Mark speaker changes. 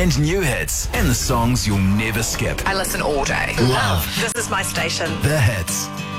Speaker 1: and new hits, and the songs you'll never skip.
Speaker 2: I listen all day.
Speaker 1: Love
Speaker 2: This is my station.
Speaker 1: the hits.